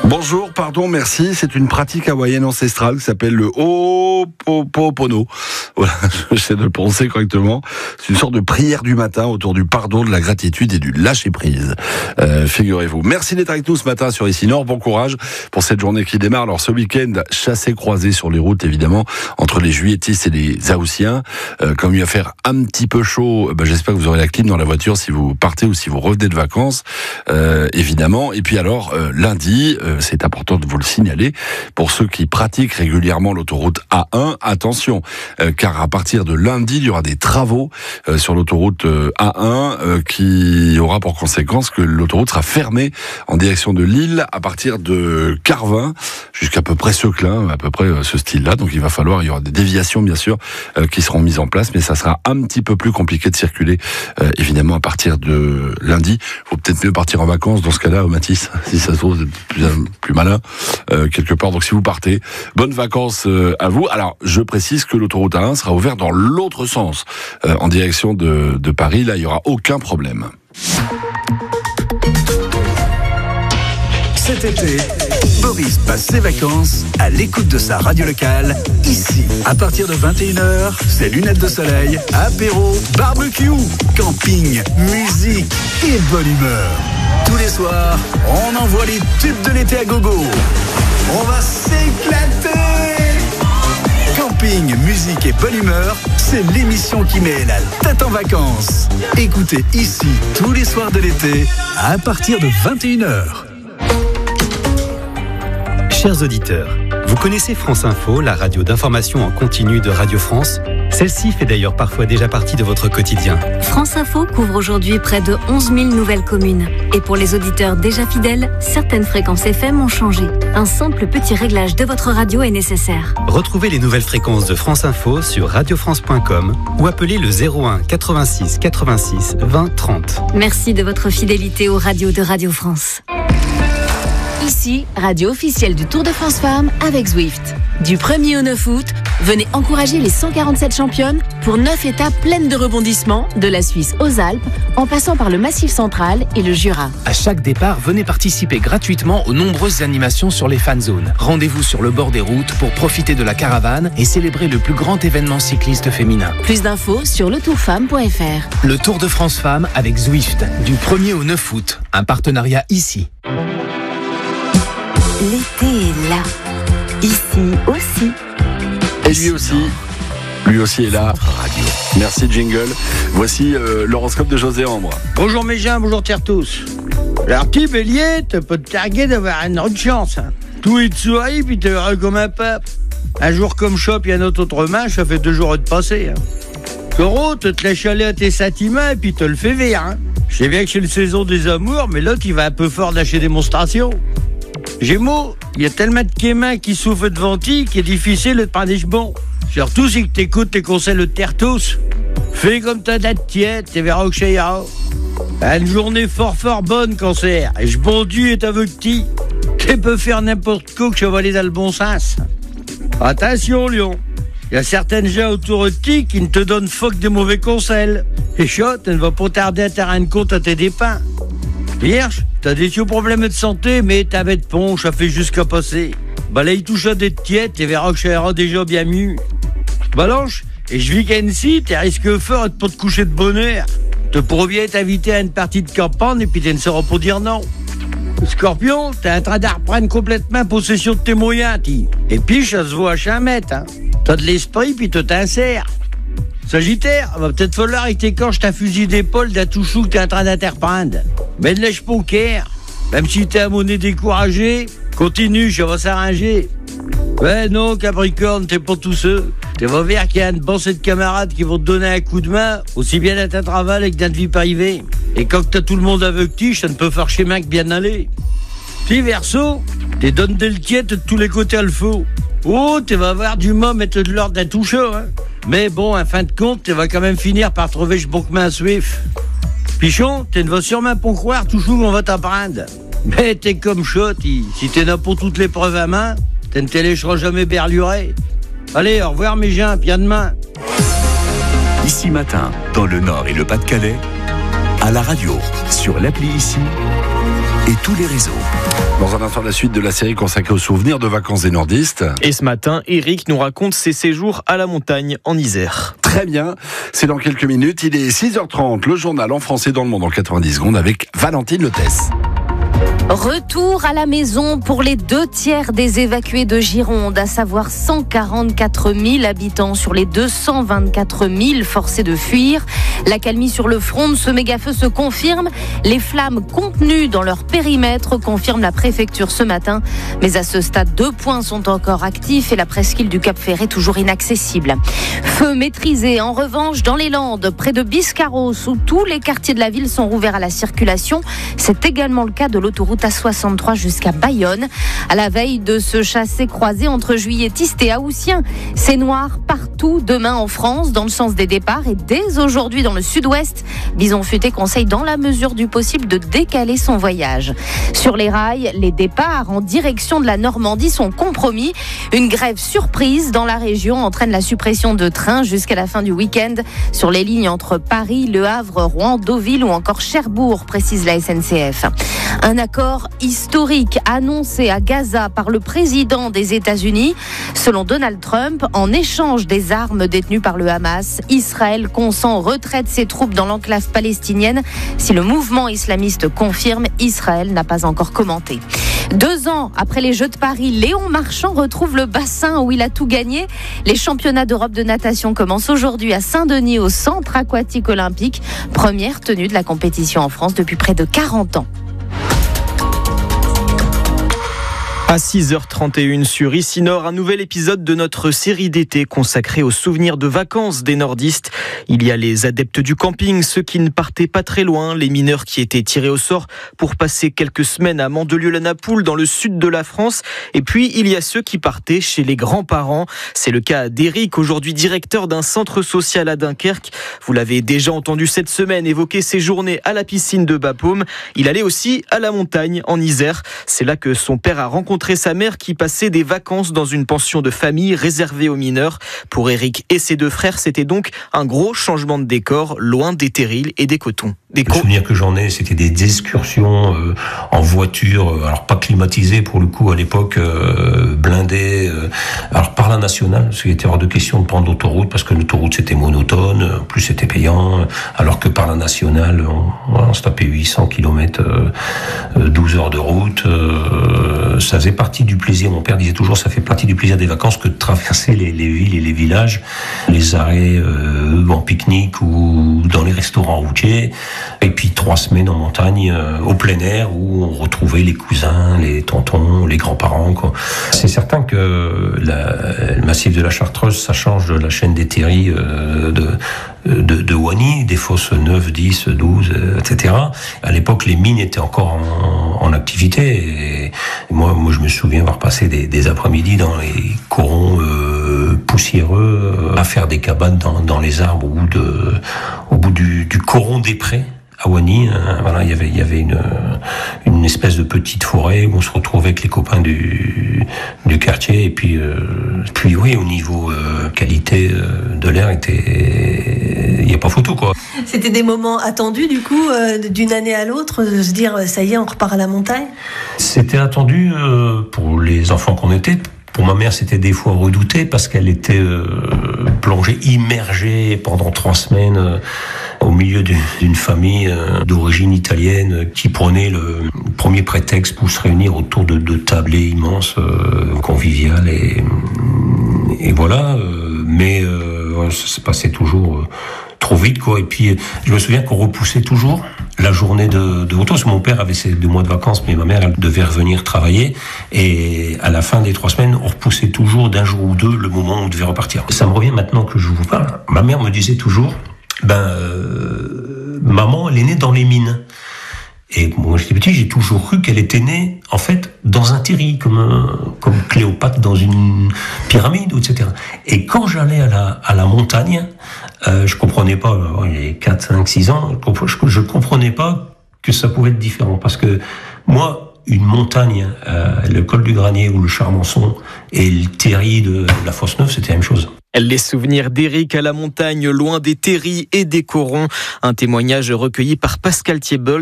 Bonjour, pardon, merci. C'est une pratique hawaïenne ancestrale qui s'appelle le Ho'oponopono. Voilà, j'essaie de le prononcer correctement. C'est une sorte de prière du matin autour du pardon, de la gratitude et du lâcher-prise. Figurez-vous. Merci d'être avec nous ce matin sur Ici Nord. Bon courage pour cette journée qui démarre. Alors ce week-end, chassé-croisé sur les routes, évidemment, entre les Juilletistes et les Haussiens. Comme il va faire un petit peu chaud, j'espère que vous aurez la clim dans la voiture si vous partez ou si vous revenez de vacances, évidemment. Et puis alors, lundi, c'est important de vous le signaler, pour ceux qui pratiquent régulièrement l'autoroute A1, attention, car à partir de lundi, il y aura des travaux sur l'autoroute A1 qui aura pour conséquence que l'autoroute sera fermée en direction de Lille à partir de Carvin jusqu'à peu près Seclin, à peu près ce style-là. Donc il y aura des déviations bien sûr qui seront mises en place, mais ça sera un petit peu plus compliqué de circuler évidemment à partir de lundi. Faut peut-être mieux partir en vacances dans ce cas-là, Mathis, si ça se trouve plus malin quelque part. Donc si vous partez, bonnes vacances à vous. Alors je précise que l'autoroute A1 sera ouverte dans l'autre sens, en direction de Paris. Là il n'y aura aucun problème. Cet été, Boris passe ses vacances à l'écoute de sa radio locale, ici. À partir de 21h, c'est lunettes de soleil, apéro, barbecue, camping, musique et bonne humeur. Tous les soirs, on envoie les tubes de l'été à gogo. On va s'éclater! Camping, musique et bonne humeur, c'est l'émission qui met la tête en vacances. Écoutez ici tous les soirs de l'été à partir de 21h. Chers auditeurs, vous connaissez France Info, la radio d'information en continu de Radio France? Celle-ci fait d'ailleurs parfois déjà partie de votre quotidien. France Info couvre aujourd'hui près de 11 000 nouvelles communes. Et pour les auditeurs déjà fidèles, certaines fréquences FM ont changé. Un simple petit réglage de votre radio est nécessaire. Retrouvez les nouvelles fréquences de France Info sur radiofrance.com ou appelez le 01 86 86 20 30. Merci de votre fidélité aux radios de Radio France. Ici, radio officielle du Tour de France Femmes avec Zwift. Du 1er au 9 août, venez encourager les 147 championnes pour 9 étapes pleines de rebondissements, de la Suisse aux Alpes, en passant par le Massif central et le Jura. À chaque départ, venez participer gratuitement aux nombreuses animations sur les fan zones. Rendez-vous sur le bord des routes pour profiter de la caravane et célébrer le plus grand événement cycliste féminin. Plus d'infos sur letourfemme.fr. Le Tour de France Femmes avec Zwift, du 1er au 9 août. Un partenariat ici. L'été est là. Ici aussi. Et lui aussi est là. Radio. Merci Jingle. Voici l'horoscope de José Ambre. Bonjour mes gens, bonjour tous. Alors petit bélier, tu peux te targuer d'avoir une autre chance. Tout est de souris puis t'es heureux comme un pape. Un jour comme chop, il y a notre autre main, ça fait 2 jours de passer. Taureau, tu te laisses aller à tes sentiments et puis te le fais vire. Je sais bien que c'est la saison des amours, mais l'autre il va un peu fort lâcher démonstration. Gémeaux, il y a tellement de kémins qui souffrent de ventille qu'il est difficile de te prendre des bon. Surtout si tu écoutes tes conseils de terre tous. Fais comme ta date tiède, tu verras que ça ira. Une journée fort bonne, cancer. Et je bondis et t'aveugle-ti. Tu peux faire n'importe quoi que ça va aller dans le bon sens. Attention, lion. Il y a certaines gens autour de ti qui ne te donnent des mauvais conseils. Et chot, tu ne vas pas tarder à te rendre compte à tes dépens. Vierge, t'as des vieux problèmes de santé, mais ta bête ponche, ça fait jusqu'à passer. Balaye tout ça d'être tiède et verra que ça ira déjà bien mieux. Balance, et je vis qu'Annecy, t'es risque fort de pas te coucher de bonne heure. Te pourrais bien t'inviter à une partie de campagne et puis tu ne sauras pas dire non. Scorpion, t'es en train de reprendre complètement possession de tes moyens, et puis ça se voit à chamette, hein. T'as de l'esprit puis tu t'insères. Sagittaire, va peut-être falloir que t'écorches ta fusil d'épaule d'un tout chou que t'es en train d'interprendre. Mais ne lâche pas au cœur. Même si t'es à monnaie découragé, continue, ça va s'arranger. Ouais, non, Capricorne, t'es pas tout seul. Tu vas voir qu'il y a une bande de camarades qui vont te donner un coup de main, aussi bien dans ta travail que dans ta vie privée. Et quand t'as tout le monde avec tige, ça ne peut faire chemin que bien aller. Puis Verseau, t'es donne de le de tous les côtés à le faux. Oh, tu vas avoir du mal mettre de l'ordre d'un tout chaud, hein. Mais bon, en fin de compte, tu vas quand même finir par trouver ce bon main Swift. Pichon, tu ne vas sûrement pas croire toujours qu'on va t'apprendre. Mais t'es comme chot, si t'es là pour toutes les preuves à main, tu ne te laisseras jamais berlurer. Allez, au revoir mes gens, puis à demain. Ici matin, dans le Nord et le Pas-de-Calais, à la radio, sur l'appli Ici et tous les réseaux. Dans un instant, la suite de la série consacrée aux souvenirs de vacances des nordistes. Et ce matin, Eric nous raconte ses séjours à la montagne en Isère. Très bien, c'est dans quelques minutes. Il est 6h30, le journal en français dans le monde en 90 secondes avec Valentine Lethès. Retour à la maison pour les 2/3 des évacués de Gironde, à savoir 144 000 habitants sur les 224 000 forcés de fuir. L'accalmie sur le front de ce méga-feu se confirme. Les flammes contenues dans leur périmètre, confirme la préfecture ce matin. Mais à ce stade, 2 points sont encore actifs et la presqu'île du Cap-Ferret toujours inaccessible. Feu maîtrisé en revanche dans les Landes, près de Biscarrosse, où tous les quartiers de la ville sont rouverts à la circulation. C'est également le cas de l'autoroute A63 jusqu'à Bayonne. À la veille de ce chassé-croisé entre juilletistes et haussiens, c'est noir partout demain en France, dans le sens des départs, et dès aujourd'hui dans le sud-ouest. Bison Futé conseille dans la mesure du possible de décaler son voyage. Sur les rails, les départs en direction de la Normandie sont compromis. Une grève surprise dans la région entraîne la suppression de trains jusqu'à la fin du week-end sur les lignes entre Paris, Le Havre, Rouen, Deauville ou encore Cherbourg, précise la SNCF. Un accord historique annoncé à Gaza par le président des États-Unis. Selon Donald Trump, en échange des armes détenues par le Hamas, Israël consent retrait de ses troupes dans l'enclave palestinienne. Si le mouvement islamiste confirme, Israël n'a pas encore commenté. 2 ans après les Jeux de Paris, Léon Marchand retrouve le bassin où il a tout gagné. Les championnats d'Europe de natation commencent aujourd'hui à Saint-Denis au Centre aquatique olympique. Première tenue de la compétition en France depuis près de 40 ans. À 6h31 sur Ici Nord, un nouvel épisode de notre série d'été consacrée aux souvenirs de vacances des nordistes. Il y a les adeptes du camping, ceux qui ne partaient pas très loin, les mineurs qui étaient tirés au sort pour passer quelques semaines à Mandelieu-la-Napoule dans le sud de la France. Et puis, il y a ceux qui partaient chez les grands-parents. C'est le cas d'Éric, aujourd'hui directeur d'un centre social à Dunkerque. Vous l'avez déjà entendu cette semaine évoquer ses journées à la piscine de Bapaume. Il allait aussi à la montagne en Isère. C'est là que son père a rencontré sa mère qui passait des vacances dans une pension de famille réservée aux mineurs. Pour Eric et ses 2 frères, c'était donc un gros changement de décor, loin des terrils et des cotons. Le souvenir que j'en ai, c'était des excursions en voiture, alors pas climatisées pour le coup à l'époque, blindées, alors par la nationale, parce qu'il était hors de question de prendre l'autoroute, parce que l'autoroute c'était monotone, en plus c'était payant, alors que par la nationale, on se tapait 800 km, 12 heures de route, ça faisait partie du plaisir. Mon père disait toujours, ça fait partie du plaisir des vacances que de traverser les villes et les villages, les arrêts en pique-nique ou dans les restaurants routiers. Et puis 3 semaines en montagne, au plein air, où on retrouvait les cousins, les tontons, les grands-parents, quoi. C'est certain que le massif de la Chartreuse, ça change de la chaîne des terris de Wany, des fosses 9, 10, 12, etc. À l'époque, les mines étaient encore en activité. Et moi, je me souviens avoir passé des après-midi dans les corons poussiéreux, à faire des cabanes dans les arbres au bout du coron des prés. À Wany, voilà, il y avait une espèce de petite forêt où on se retrouvait avec les copains du quartier. Et puis oui, au niveau qualité de l'air, il n'y a pas photo, quoi. C'était des moments attendus, du coup, d'une année à l'autre, de se dire, ça y est, on repart à la montagne? C'était attendu pour les enfants qu'on était. Pour ma mère, c'était des fois redouté parce qu'elle était plongée, immergée pendant 3 semaines au milieu d'une famille d'origine italienne qui prenait le premier prétexte pour se réunir autour de tablées immenses, conviviales et voilà. Mais ça se passait toujours trop vite, quoi. Et puis, je me souviens qu'on repoussait toujours la journée de retour. Parce que mon père avait ses 2 mois de vacances, mais ma mère, elle devait revenir travailler. Et à la fin des 3 semaines, on repoussait toujours d'1 jour ou 2 le moment où on devait repartir. Ça me revient maintenant que je vous parle. Ma mère me disait toujours, maman, elle est née dans les mines. Et moi, j'étais petit, j'ai toujours cru qu'elle était née, en fait, dans un terri, comme Cléopâtre dans une pyramide, etc. Et quand j'allais à la montagne, je comprenais pas, il y a 4, 5, 6 ans, je comprenais pas que ça pouvait être différent. Parce que moi, une montagne, le col du Granier ou le Charmençon et le terri de la Fosse Neuve, c'était la même chose. Les souvenirs d'Éric à la montagne, loin des terris et des corons. Un témoignage recueilli par Pascal Thiebol.